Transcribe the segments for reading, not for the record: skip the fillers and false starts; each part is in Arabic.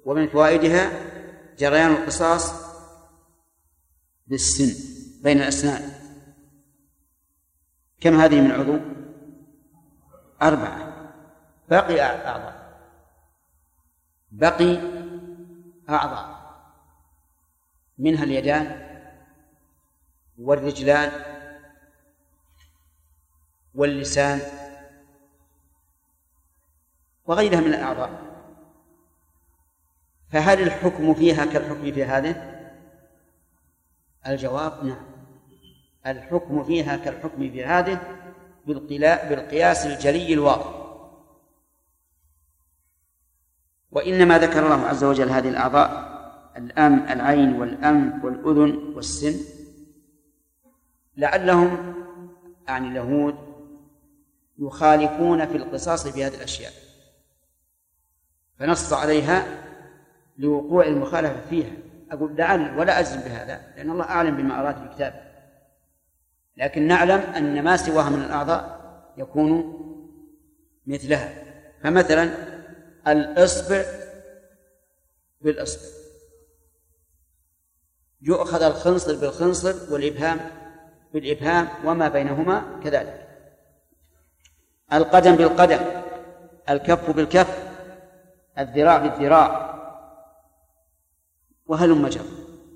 ومن فوائدها جريان القصاص بالسن بين الأسنان. كم هذه من عضو؟ 4. بقي أعضاء منها اليدان والرجلان واللسان وغيرها من الأعضاء. فهل الحكم فيها كالحكم في هذه؟ الجواب نعم، الحكم فيها كالحكم في هذه بالقياس الجلي الواضح. وإنما ذكر الله عز وجل هذه الأعضاء العين والأنف والأذن والسن لعلهم يعني اليهود يخالفون في القصاص في هذه الأشياء، فنص عليها لوقوع المخالفة فيها. أقول لعل ولا أجزم بهذا لأن الله أعلم بما أراد في كتابه، لكن نعلم أن ما سواها من الأعضاء يكون مثلها. فمثلا الإصبع بالإصبع، يؤخذ الخنصر بالخنصر والإبهام بالإبهام وما بينهما كذلك، القدم بالقدم، الكف بالكف، الذراع بالذراع، وهلم جرا.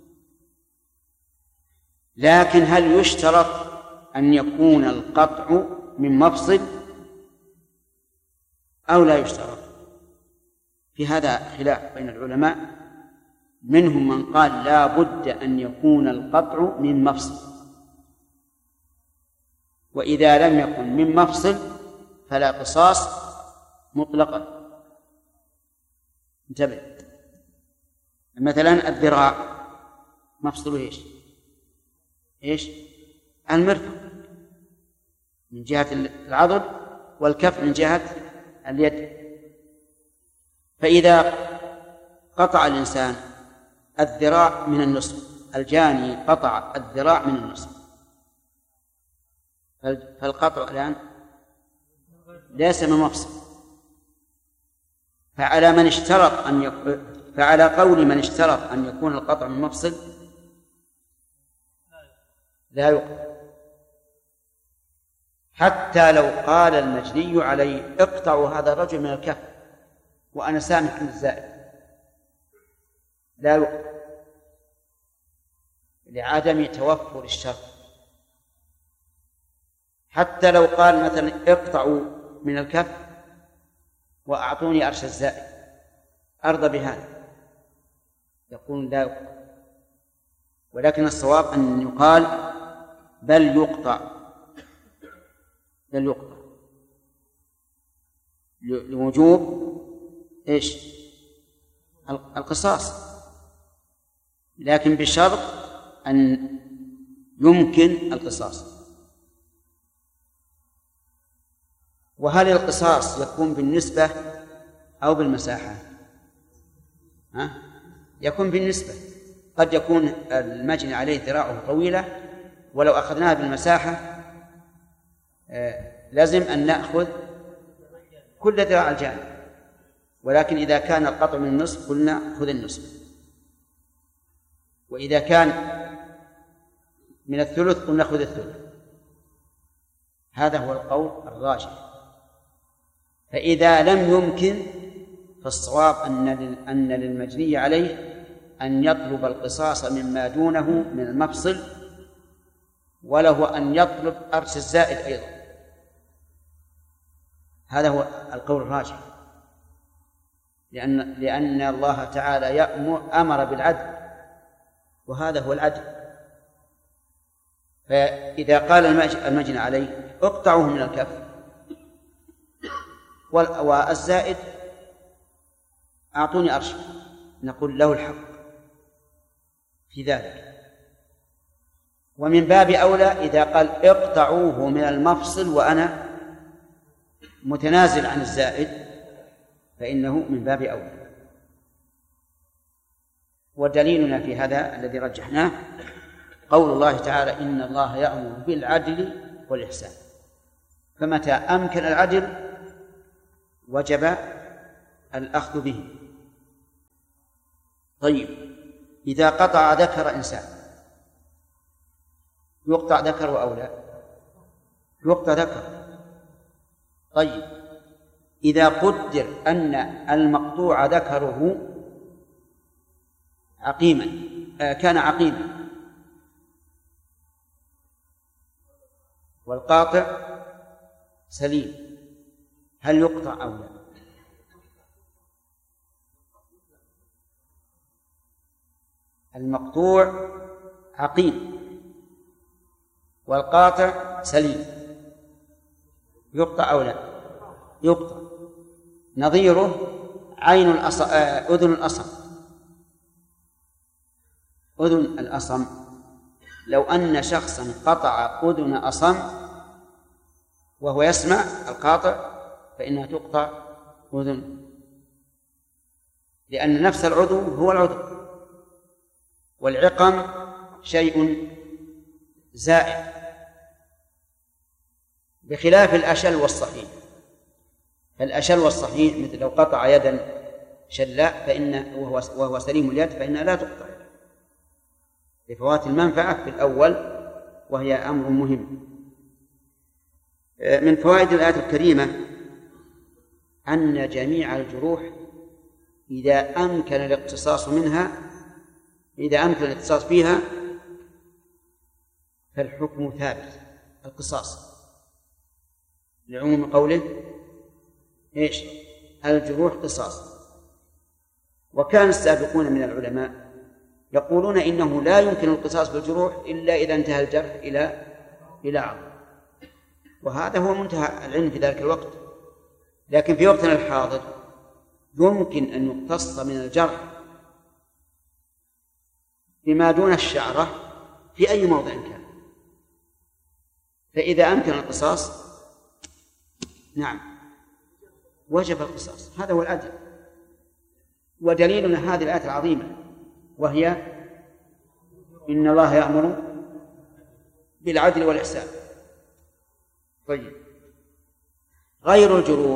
لكن هل يشترط أن يكون القطع من مفصل أو لا يشترط؟ في هذا خلاف بين العلماء، منهم من قال لا بد أن يكون القطع من مفصل، وإذا لم يكن من مفصل فلا قصاص مطلقا. انتبه، مثلا الذراع مفصله ايش؟ المرفق من جهة العضد، والكف من جهة اليد. فإذا قطع الإنسان الذراع من النصف، الجاني قطع الذراع من النصف، فالقطع الآن ليس من مفصل. فعلى قول من اشترط أن يكون القطع من مفصل لا يقطع، حتى لو قال المجني عليه اقطعوا هذا الرجل من الكف وأنا سامح عن الزائد، لا يقطع لعدم توفر الشرط. حتى لو قال مثلا اقطعوا من الكف وأعطوني أرش الزائد أرضى بهذا، يقول لا يقطع. ولكن الصواب أن يقال بل يقطع لوجوب القصاص، لكن بشرط أن يمكن القصاص. وهل القصاص يكون بالنسبة أو بالمساحة؟ يكون بالنسبة. قد يكون المجني عليه ذراعه طويلة، ولو أخذناها بالمساحة لازم أن نأخذ كل ذراع الجانب، ولكن إذا كان القطع من النصف قلنا خذ النصف، وإذا كان من الثلث قلنا خذ الثلث. هذا هو القول الراجح. فإذا لم يمكن فالصواب أن للمجني عليه أن يطلب القصاص مما دونه من المفصل، وله أن يطلب أرش الزائد أيضا. هذا هو القول الراجح، لأن الله تعالى أمر بالعدل، وهذا هو العدل. فإذا قال المجني عليه اقطعوه من الكف والزائد أعطوني أرش، نقول له الحق في ذلك. ومن باب أولى إذا قال اقطعوه من المفصل وأنا متنازل عن الزائد فإنه من باب أولى. ودليلنا في هذا الذي رجحناه قول الله تعالى إن الله يأمر بالعدل والإحسان، فمتى أمكن العدل وجب الأخذ به. طيب إذا قطع ذكر إنسان يقطع ذكر أو لا؟ يقطع ذكر. طيب إذا قدر أن المقطوع ذكره عقيما كان عقيما والقاطع سليم، هل يقطع أو لا؟ المقطوع عقيم والقاطع سليم، يقطع أو لا؟ يقطع. نظيره عين أذن الأصم. أذن الأصم لو أن شخصا قطع أذن أصم وهو يسمع القاطع فإنها تقطع أذن، لأن نفس العضو هو العضو، والعقم شيء زائد، بخلاف الأشل والصحيح. فالأشل والصحيح مثل لو قطع يدا شلاء وهو سليم اليد فإنها لا تقطع لفوات المنفعة في الأول، وهي أمر مهم. من فوائد الآية الكريمة أن جميع الجروح إذا أمكن الاقتصاص فيها فالحكم ثابت، القصاص، لعموم قوله إيش؟ الجروح قصاص. وكان السابقون من العلماء يقولون إنه لا يمكن القصاص بالجروح إلا إذا انتهى الجرح إلى عظم، وهذا هو منتهى العلم في ذلك الوقت. لكن في وقتنا الحاضر يمكن أن يقتص من الجرح بما دون الشعرة في أي موضع كان، فإذا أمكن القصاص نعم وجب القصاص، هذا هو العدل. ودليلنا هذه الآية العظيمة وهي إن الله يأمر بالعدل والإحسان. طيب غير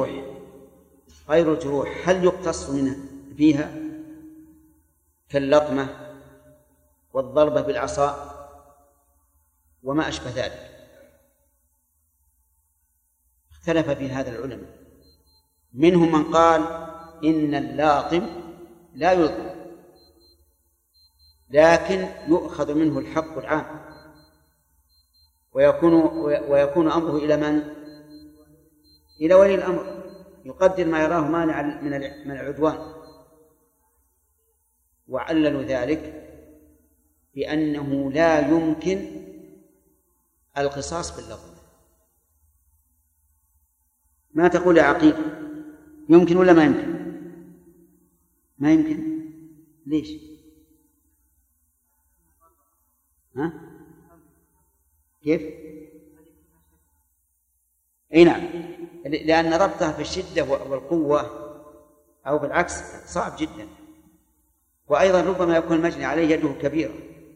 الجروح هل يقتص فيها كاللطمة والضربة بالعصا وما أشبه ذلك؟ اختلف في هذا العلماء، منهم من قال إن اللاطم لا يلطم لكن يؤخذ منه الحق العام ويكون أمره إلى من؟ إلى ولي الأمر، يقدر ما يراه مانع من العدوان. وعللوا ذلك بأنه لا يمكن القصاص باللطم. ما تقول يا عقيل؟ يمكن ولا ما يمكن؟ ما يمكن. ليش؟ ها؟ كيف؟ اي نعم، لأن ربطها في الشدة والقوة أو بالعكس صعب جدا، وأيضا ربما يكون المجني عليه يده كبيرة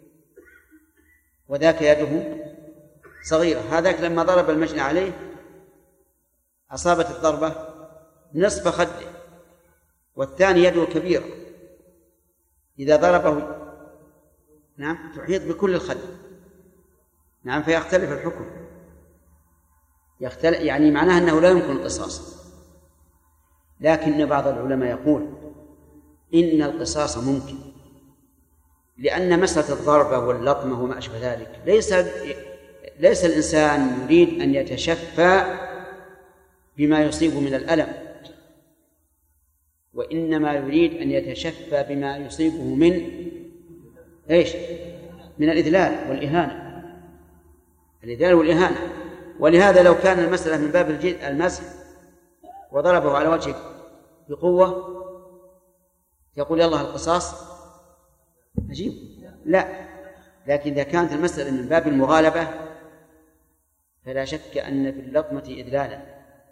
وذاك يده صغيرة. هذاك لما ضرب المجني عليه أصابت الضربة نصف خده، والثاني يده كبيرة إذا ضربه نعم تحيط بكل الخد، نعم، فيختلف الحكم، يعني معناه أنه لا يمكن القصاص. لكن بعض العلماء يقول إن القصاص ممكن، لأن مسألة الضربة واللطمة وما أشبه ذلك ليس الإنسان يريد أن يتشفى بما يصيب من الألم، وإنما يريد أن يتشفى بما يصيبه من إيش؟ من الإذلال والإهانة. ولهذا لو كان المسألة من باب المسح وضربه على وجهه بقوة يقول يلا القصاص عجيب، لا. لكن إذا كانت المسألة من باب المغالبة فلا شك أن في اللطمة إذلالا،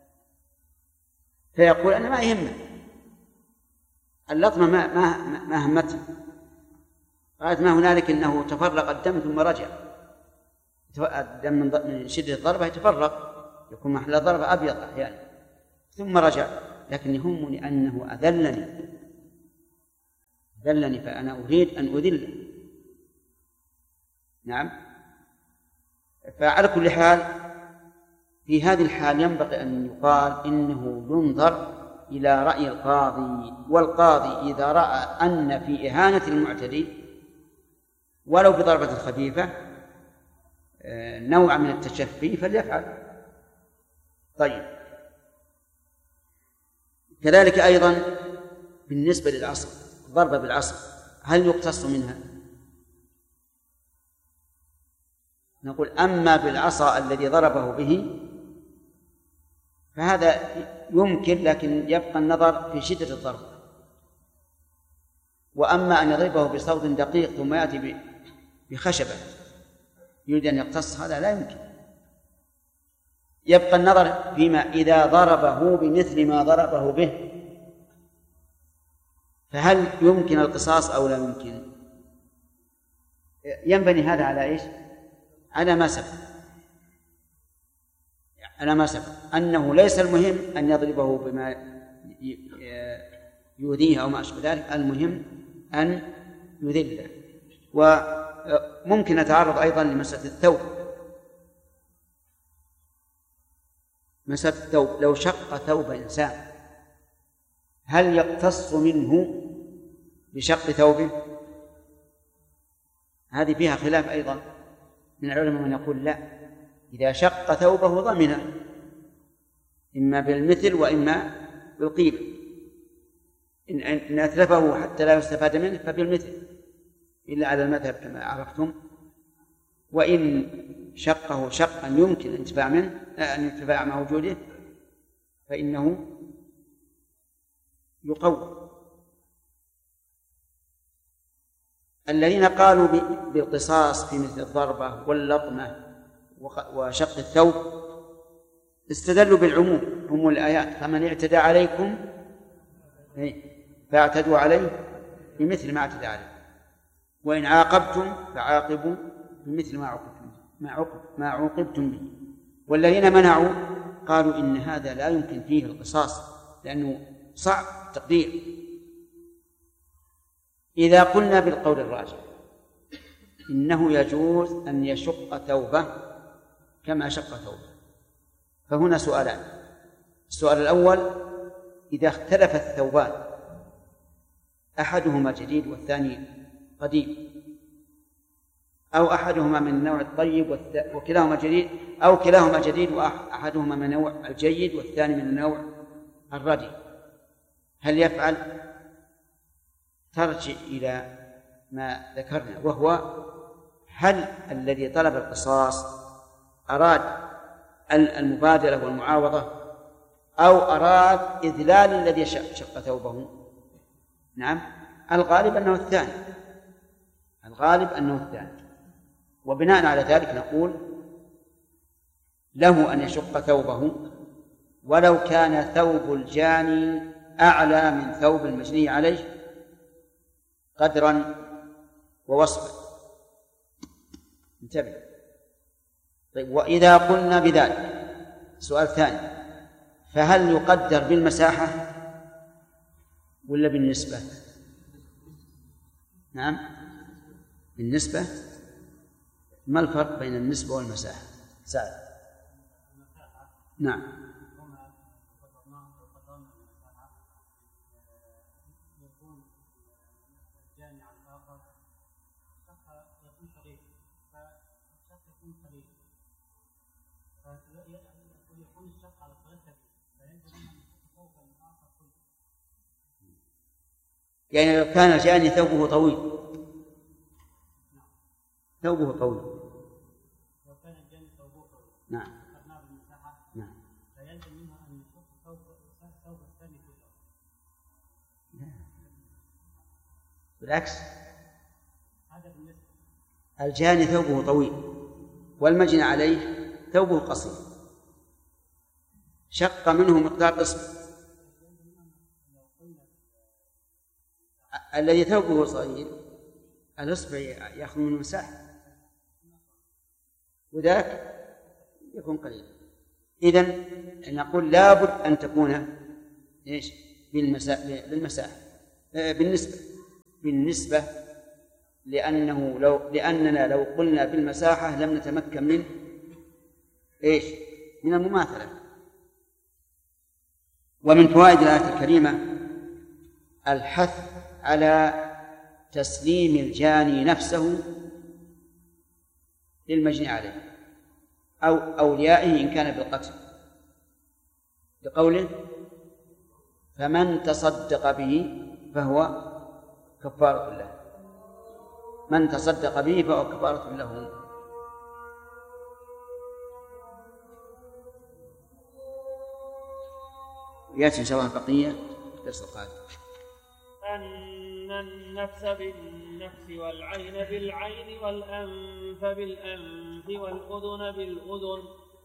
فيقول أنا ما يهمه اللطمة، ما همته، قالت ما هنالك إنه تفرق الدم ثم رجع، الدم من شدة الضربة يتفرق، يكون محل الضربة أبيض أحيانا ثم رجع، لكن يهمني أنه أذلني ذلني فأنا أريد أن أذله. نعم. فعلى كل حال في هذه الحال ينبغي أن يقال إنه ينظر إلى رأي القاضي، والقاضي إذا رأى أن في إهانة المعتدي ولو بضربة خفيفة نوع من التشفي فليفعل. طيب، كذلك أيضا بالنسبة للعصا، ضربة بالعصا هل يقتص منها؟ نقول أما بالعصا الذي ضربه به فهذا يمكن، لكن يبقى النظر في شدة الضرب. وأما أن يضربه بصوت دقيق ثم يأتي بخشبة يريد أن يقتص، هذا لا يمكن. يبقى النظر فيما إذا ضربه بمثل ما ضربه به فهل يمكن القصاص أو لا يمكن؟ ينبني هذا على إيش؟ على ما سبق أنه ليس المهم أن يضربه بما يؤذيه أو ما أشبه ذلك، المهم أن يذله. وممكن نتعرض أيضا لمسألة الثوب. مسألة الثوب، لو شق ثوب إنسان هل يقتص منه بشق ثوبه؟ هذه فيها خلاف أيضا من العلماء، من يقول لا، إذا شق ثوبه ضمنه إما بالمثل وإما بالقيمة. إن أتلفه حتى لا يستفاد منه فبالمثل إلا على المذهب كما عرفتم، وإن شقه شقا يمكن الانتفاع منه أن ينتفع مع وجوده فإنه يقوم. الذين قالوا بالقصاص في مثل الضربة واللطمة وشق الثوب استدلوا بالعموم، هم الآيات: فمن اعتدى عليكم فاعتدوا عليه بمثل ما اعتدى عليه، وإن عاقبتم فعاقبوا بمثل ما عوقبتم به. والذين منعوا قالوا إن هذا لا يمكن فيه القصاص لأنه صعب التقدير. إذا قلنا بالقول الراجح إنه يجوز أن يشق ثوبه كما شق ثوبه، فهنا سؤالان. السؤال الأول: إذا اختلف الثوبان أحدهما جديد والثاني قديم، أو أحدهما من النوع الطيب وكلاهما جديد، أو كلاهما جديد وأحدهما من النوع الجيد والثاني من النوع الردي، هل يفعل؟ ترجع إلى ما ذكرنا، وهو هل الذي طلب القصاص أراد المبادلة والمعاوضة أو أراد إذلال الذي شق ثوبه؟ نعم، الغالب أنه الثاني. وبناء على ذلك نقول له أن يشق ثوبه ولو كان ثوب الجاني أعلى من ثوب المجني عليه قدرا ووصفا. انتبه. طيب، وإذا قلنا بذلك، سؤال ثاني: فهل يقدر بالمساحة ولا بالنسبة؟ نعم، بالنسبة. ما الفرق بين النسبة والمساحة؟ سعد. نعم. يعني لو كان الجاني ثوبه طويل نعم فيلزم منه أن يشق ثوب الثاني كله. بالعكس، الجاني ثوبه طويل والمجني عليه ثوبه قصير، شق منه مقدار إصبع. الذي ثوبه صغير الإصبع يأخذ منه مساحة وذاك يكون قليل. إذن نقول لابد أن تكون بالمساحة بالنسبة بالنسبة لأننا لو قلنا بالمساحة لم نتمكن من إيش؟ من المماثلة. ومن فوائد الآية الكريمة الحث على تسليم الجاني نفسه للمجني عليه أو أوليائه إن كان بالقتل، بقوله فمن تصدق به فهو كفارة له، من تصدق به فهو كفارة له. يأتي إن شاء الله البقية في الدرس القادم. أن النفس بالنفس والعين بالعين والأنف بالأنف والأذن بالأذن